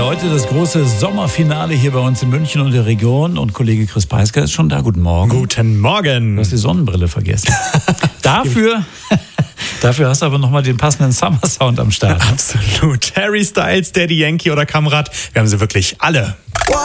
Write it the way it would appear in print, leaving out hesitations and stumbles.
Heute das große Sommerfinale hier bei uns in München und der Region. Und Kollege Chris Peisker ist schon da. Guten Morgen. Guten Morgen. Du hast die Sonnenbrille vergessen. Dafür hast du aber nochmal den passenden Summer-Sound am Start. Absolut. Harry Styles, Daddy Yankee oder Kamerad. Wir haben sie wirklich alle.